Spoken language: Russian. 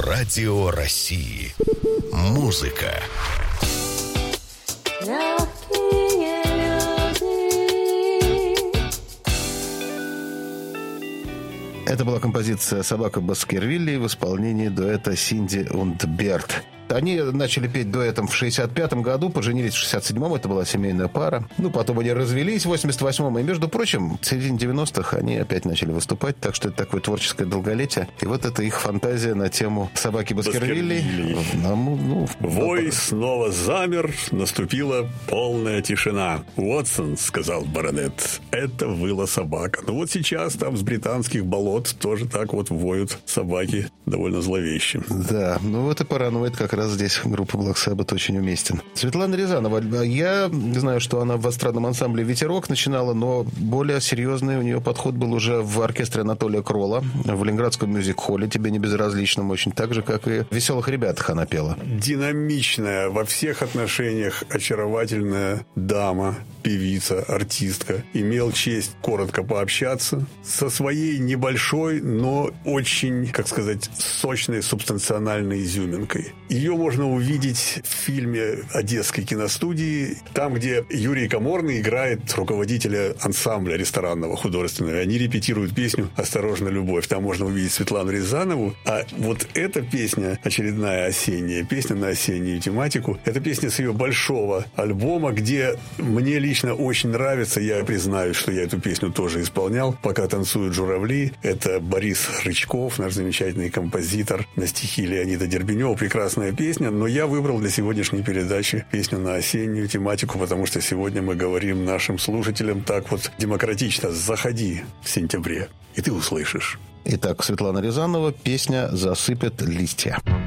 Радио России. Музыка. Это была композиция «Собака Баскервилей» в исполнении дуэта Синди und Берт. Они начали петь дуэтом в 65-м году, поженились в 67-м, это была семейная пара. Потом они развелись в 88-м, и, между прочим, в середине 90-х они опять начали выступать, так что это такое творческое долголетие. И вот это их фантазия на тему «Собаки Баскервилей». Вой снова замер, наступила полная тишина. «Уотсон», — сказал баронет, — «это выла собака». Вот сейчас там с британских болот тоже так вот воют собаки довольно зловеще. Да, вот и параноид как раз здесь группа Black Sabbath очень уместен. Светлана Рязанова. Я знаю, что она в эстрадном ансамбле «Ветерок» начинала, но более серьезный у нее подход был уже в оркестре Анатолия Кролла, в Ленинградском мюзик-холле «Тебе не безразличном», очень так же, как и в «Веселых ребятах» она пела. Динамичная, во всех отношениях очаровательная дама, певица, артистка. Имел честь коротко пообщаться со своей небольшой, но очень, как сказать, сочной, субстанциональной изюминкой. Ее можно увидеть в фильме Одесской киностудии, там, где Юрий Каморный играет руководителя ансамбля ресторанного, художественного. Они репетируют песню «Осторожно, любовь». Там можно увидеть Светлану Рязанову. А вот эта песня, очередная осенняя песня на осеннюю тематику, это песня с ее большого альбома, где мне лично очень нравится, я признаюсь, что я эту песню тоже исполнял, «Пока танцуют журавли». Это Борис Рычков, наш замечательный композитор, на стихи Леонида Дербенева. Прекрасная песня, но я выбрал для сегодняшней передачи песню на осеннюю тематику, потому что сегодня мы говорим нашим слушателям так вот демократично: заходи в сентябре, и ты услышишь. Итак, Светлана Рязанова, песня «Засыпят листья».